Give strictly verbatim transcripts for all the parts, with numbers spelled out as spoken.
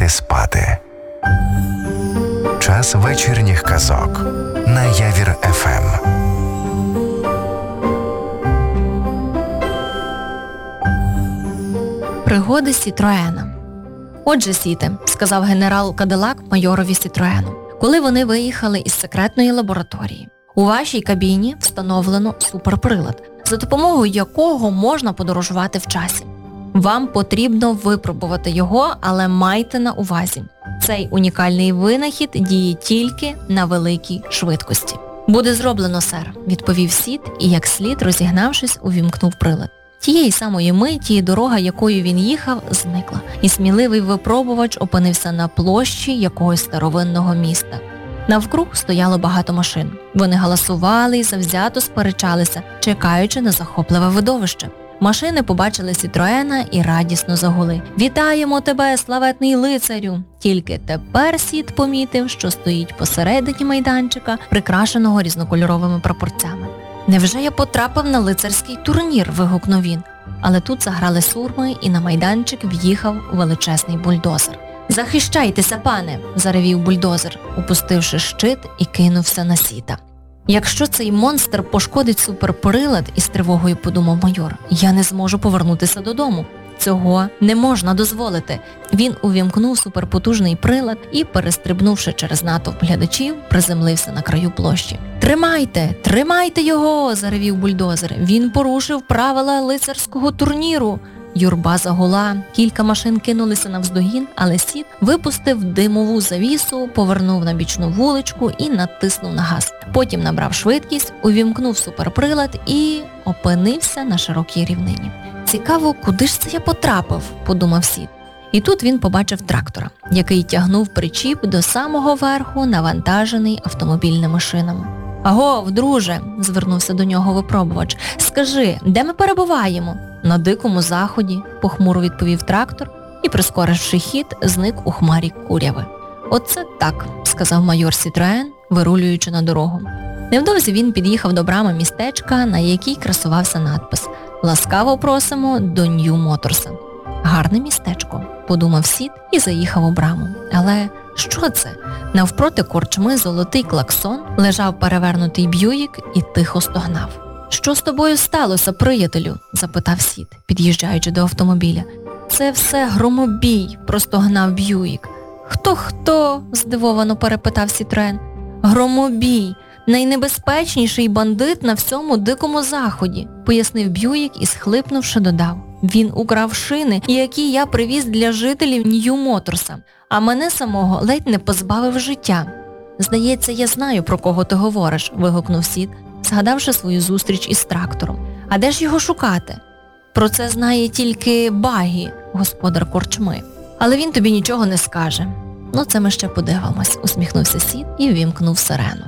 спати. Час вечірніх казок на Явір еф ем. Пригоди Сітроена. «Отже, Сіте», – сказав генерал Кадилак майорові Сітроену, коли вони виїхали із секретної лабораторії. «У вашій кабіні встановлено суперприлад, за допомогою якого можна подорожувати в часі. Вам потрібно випробувати його, але майте на увазі. Цей унікальний винахід діє тільки на великій швидкості». «Буде зроблено, сер», – відповів Сіт і, як слід, розігнавшись, увімкнув прилад. Тієї самої миті дорога, якою він їхав, зникла, і сміливий випробувач опинився на площі якогось старовинного міста. Навкруг стояло багато машин. Вони галасували і завзято сперечалися, чекаючи на захопливе видовище. Машини побачили Сітроена і радісно загули. «Вітаємо тебе, славетний лицарю!» Тільки тепер Сіт помітив, що стоїть посередині майданчика, прикрашеного різнокольоровими прапорцями. «Невже я потрапив на лицарський турнір?» – вигукнув він. Але тут заграли сурми, і на майданчик в'їхав величезний бульдозер. «Захищайтеся, пане!» – заревів бульдозер, упустивши щит і кинувся на Сіта. «Якщо цей монстр пошкодить суперприлад», – із тривогою подумав майор, – «я не зможу повернутися додому. Цього не можна дозволити». Він увімкнув суперпотужний прилад і, перестрибнувши через натовп глядачів, приземлився на краю площі. «Тримайте! Тримайте його!» – заревів бульдозер. «Він порушив правила лицарського турніру!» Юрба загула, кілька машин кинулися навздогін, але Сіт випустив димову завісу, повернув на бічну вуличку і натиснув на газ. Потім набрав швидкість, увімкнув суперприлад і опинився на широкій рівнині. «Цікаво, куди ж це я потрапив?» – подумав Сіт. І тут він побачив трактора, який тягнув причіп до самого верху, навантажений автомобільними шинами. «Агов, друже!» – звернувся до нього випробувач. «Скажи, де ми перебуваємо?» «На дикому заході», – похмуро відповів трактор і, прискоривши хід, зник у хмарі куряви. «Оце так», – сказав майор Сітроен, вирулюючи на дорогу. Невдовзі він під'їхав до брами містечка, на якій красувався надпис «Ласкаво просимо до Нью Моторса». «Гарне містечко», – подумав Сіт і заїхав у браму. Але що це? Навпроти корчми золотий клаксон, лежав перевернутий Б'юїк і тихо стогнав. «Що з тобою сталося, приятелю?» – запитав Сіт, під'їжджаючи до автомобіля. «Це все громобій», – простогнав Б'юїк. «Хто-хто?» – здивовано перепитав Сітроен. «Громобій. Найнебезпечніший бандит на всьому дикому заході», – пояснив Б'юїк і, схлипнувши, додав. «Він украв шини, які я привіз для жителів Нью Моторса, а мене самого ледь не позбавив життя». «Здається, я знаю, про кого ти говориш», – вигукнув Сіт, згадавши свою зустріч із трактором. «А де ж його шукати?» «Про це знає тільки Багі, господар корчми. Але він тобі нічого не скаже». «Ну, це ми ще подивимось», – усміхнувся Сіт і ввімкнув сирену.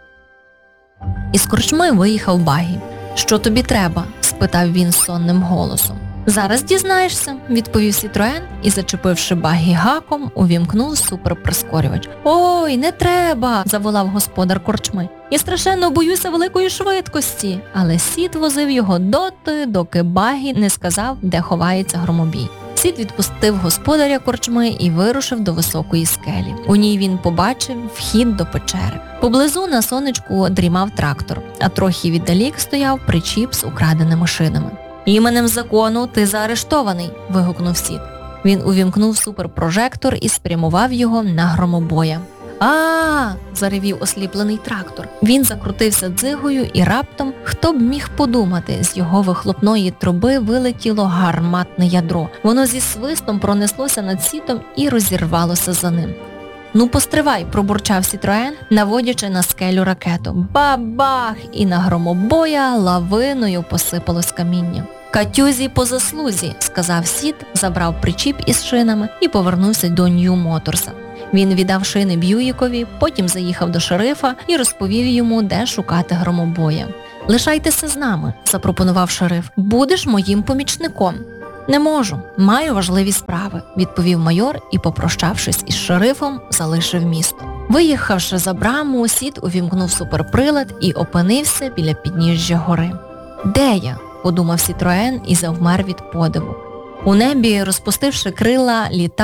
Із корчми виїхав Багі. «Що тобі треба?» – спитав він сонним голосом. «Зараз дізнаєшся», – відповів Сітроен і, зачепивши Багі гаком, увімкнув суперприскорювач. «Ой, не треба!» – заволав господар корчми. «Я страшенно боюся великої швидкості!» Але Сіт возив його доти, доки Багі не сказав, де ховається громобій. Сіт відпустив господаря корчми і вирушив до високої скелі. У ній він побачив вхід до печери. Поблизу на сонечку дрімав трактор, а трохи віддалік стояв причіп з украденими шинами. «Іменем закону ти заарештований!» – вигукнув Сіт. Він увімкнув суперпрожектор і спрямував його на громобоя. «А-а-а!» – заревів осліплений трактор. Він закрутився дзигою і раптом, хто б міг подумати, з його вихлопної труби вилетіло гарматне ядро. Воно зі свистом пронеслося над Сітом і розірвалося за ним. «Ну постривай!» – пробурчав Сітроен, наводячи на скелю ракету. Ба-бах! І на громобоя лавиною посипалось каміння. «Катюзі по заслузі!» – сказав Сіт, забрав причіп із шинами і повернувся до Нью Моторса. Він віддав шини Б'юїкові, потім заїхав до шерифа і розповів йому, де шукати громобоя. «Лишайтеся з нами», – запропонував шериф. «Будеш моїм помічником». «Не можу, маю важливі справи», – відповів майор і, попрощавшись із шерифом, залишив місто. Виїхавши за браму, Сіт увімкнув суперприлад і опинився біля підніжжя гори. «Де я?» – подумав Сітроен і завмер від подиву. У небі, розпустивши крила, літав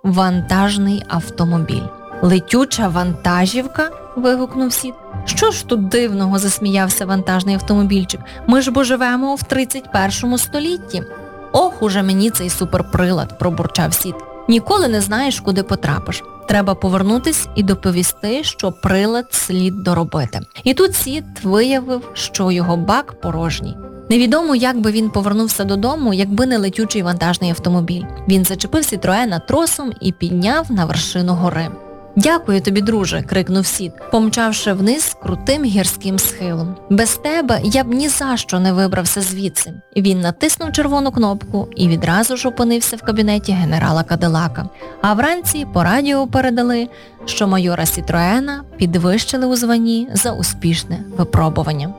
вантажний автомобіль. «Летюча вантажівка?» – вигукнув Сід. «Що ж тут дивного?» – засміявся вантажний автомобільчик. «Ми ж бо живемо в тридцять першому столітті». «Ох, уже мені цей суперприлад», – пробурчав Сід. «Ніколи не знаєш, куди потрапиш. Треба повернутись і доповісти, що прилад слід доробити». І тут Сід виявив, що його бак порожній. Невідомо, як би він повернувся додому, якби не летючий вантажний автомобіль. Він зачепив Сітроена тросом і підняв на вершину гори. «Дякую тобі, друже!» – крикнув Сід, помчавши вниз крутим гірським схилом. «Без тебе я б ні за що не вибрався звідси». Він натиснув червону кнопку і відразу ж опинився в кабінеті генерала Кадилака. А вранці по радіо передали, що майора Сітроена підвищили у званні за успішне випробування.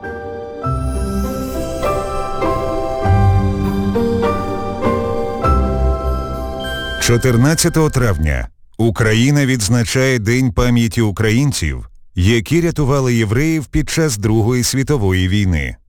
чотирнадцятого травня Україна відзначає День пам'яті українців, які рятували євреїв під час Другої світової війни.